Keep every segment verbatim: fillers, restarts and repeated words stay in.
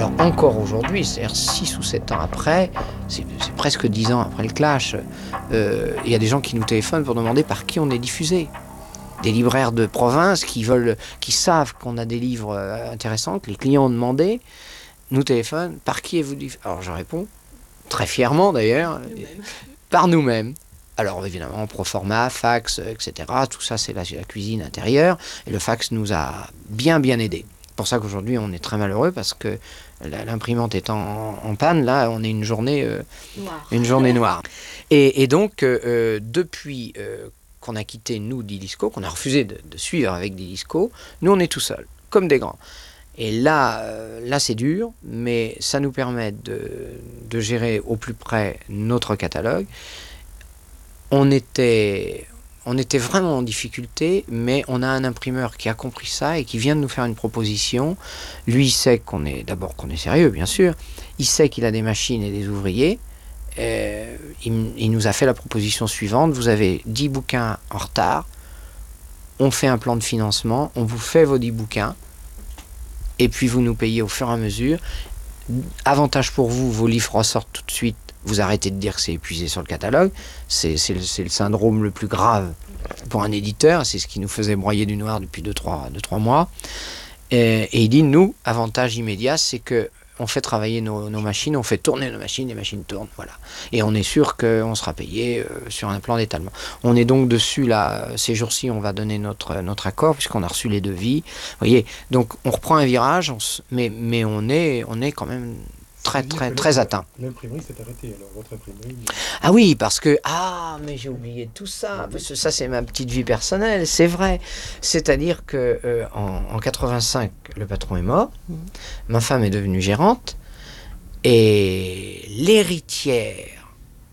Alors encore aujourd'hui, c'est-à-dire six ou sept ans après, c'est, c'est presque dix ans après le clash, euh, il y a des gens qui nous téléphonent pour demander par qui on est diffusé. Des libraires de province qui veulent, qui savent qu'on a des livres intéressants, que les clients ont demandé, nous téléphonent, par qui êtes-vous diffusé? Alors je réponds, très fièrement d'ailleurs, nous-mêmes. Par nous-mêmes. Alors évidemment, pro format, fax, et cetera. Tout ça, c'est la, la cuisine intérieure. Et le fax nous a bien, bien aidés. C'est pour ça qu'aujourd'hui, on est très malheureux parce que l'imprimante étant en, en panne, là, on est une journée, euh, noire. Une journée noire. Et, et donc, euh, depuis euh, qu'on a quitté, nous, Dilisco, qu'on a refusé de, de suivre avec Dilisco, nous, on est tout seuls, comme des grands. Et là, euh, là c'est dur, mais ça nous permet de, de gérer au plus près notre catalogue. On était, on était vraiment en difficulté, mais on a un imprimeur qui a compris ça et qui vient de nous faire une proposition. Lui, il sait qu'on est, d'abord qu'on est sérieux, bien sûr. Il sait qu'il a des machines et des ouvriers. Euh, il, il nous a fait la proposition suivante. Vous avez dix bouquins en retard. On fait un plan de financement. On vous fait vos dix bouquins. Et puis vous nous payez au fur et à mesure. Avantage pour vous, vos livres ressortent tout de suite. Vous arrêtez de dire que c'est épuisé sur le catalogue. C'est, c'est, le, c'est le syndrome le plus grave pour un éditeur. C'est ce qui nous faisait broyer du noir depuis deux trois mois. Et, et il dit, nous, avantage immédiat, c'est que on fait travailler nos, nos machines, on fait tourner nos machines, les machines tournent, voilà. Et on est sûr qu'on sera payé euh, sur un plan d'étalement. On est donc dessus, là, ces jours-ci, on va donner notre, notre accord, puisqu'on a reçu les devis. Vous voyez, donc on reprend un virage, on s... mais, mais on, est, on est quand même très, très, très atteint. L'imprimerie s'est arrêtée, alors, votre imprimerie... Ah oui, parce que... Ah, mais j'ai oublié tout ça, parce que ça, c'est ma petite vie personnelle, c'est vrai. C'est-à-dire que euh, en, en quatre-vingt-cinq, le patron est mort, mmh. Ma femme est devenue gérante, et l'héritière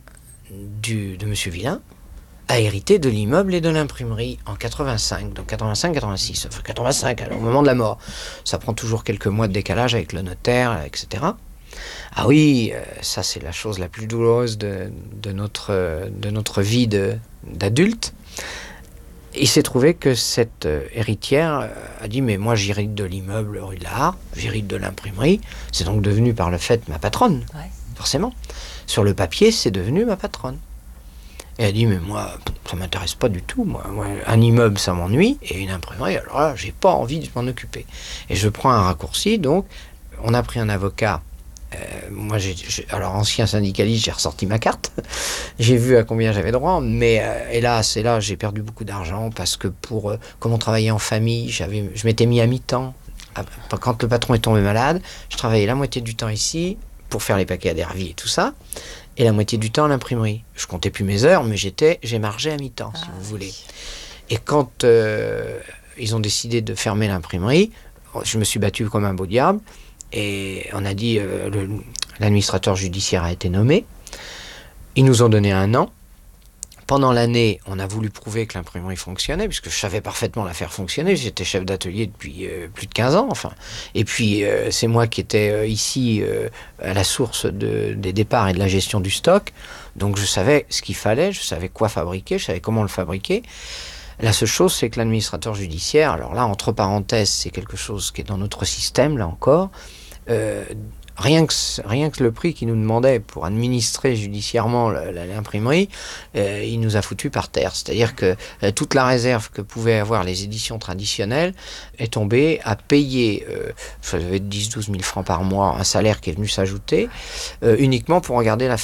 du, de Monsieur Villain a hérité de l'immeuble et de l'imprimerie en quatre-vingt-cinq, donc quatre-vingt-cinq quatre-vingt-six, enfin quatre-vingt-cinq, alors, au moment de la mort. Ça prend toujours quelques mois de décalage avec le notaire, et cetera. Ah oui, euh, ça c'est la chose la plus douloureuse de, de, notre, de notre vie de, d'adulte. Il s'est trouvé que cette euh, héritière euh, a dit « mais moi j'hérite de l'immeuble rue de la Harpe, j'hérite de l'imprimerie ». C'est donc devenu par le fait ma patronne, ouais. Forcément. Sur le papier, c'est devenu ma patronne. Et elle a dit « mais moi, ça ne m'intéresse pas du tout. Moi, moi, un immeuble, ça m'ennuie. Et une imprimerie, alors là, j'ai pas envie de m'en occuper. » Et je prends un raccourci, donc on a pris un avocat. Euh, moi, j'ai, j'ai, alors ancien syndicaliste, j'ai ressorti ma carte. J'ai vu à combien j'avais droit, mais euh, hélas, et là, j'ai perdu beaucoup d'argent parce que pour, euh, comme on travaillait en famille, j'avais, je m'étais mis à mi-temps. Quand le patron est tombé malade, je travaillais la moitié du temps ici pour faire les paquets à Dervy et tout ça, et la moitié du temps à l'imprimerie. Je comptais plus mes heures, mais j'étais, j'ai margé à mi-temps, ah, si vous voulez. Et quand euh, ils ont décidé de fermer l'imprimerie, je me suis battu comme un beau diable. Et on a dit, euh, le, l'administrateur judiciaire a été nommé. Ils nous ont donné un an. Pendant l'année, on a voulu prouver que l'imprimerie fonctionnait, puisque je savais parfaitement la faire fonctionner. J'étais chef d'atelier depuis euh, plus de quinze ans, enfin. Et puis, euh, c'est moi qui étais euh, ici euh, à la source de, des départs et de la gestion du stock. Donc, je savais ce qu'il fallait, je savais quoi fabriquer, je savais comment le fabriquer. La seule chose, c'est que l'administrateur judiciaire, alors là, entre parenthèses, c'est quelque chose qui est dans notre système, là encore, euh, rien, que, rien que le prix qu'il nous demandait pour administrer judiciairement l'imprimerie, euh, il nous a foutu par terre. C'est-à-dire que euh, toute la réserve que pouvaient avoir les éditions traditionnelles est tombée à payer, euh, ça devait être dix à douze mille francs par mois, un salaire qui est venu s'ajouter, euh, uniquement pour regarder la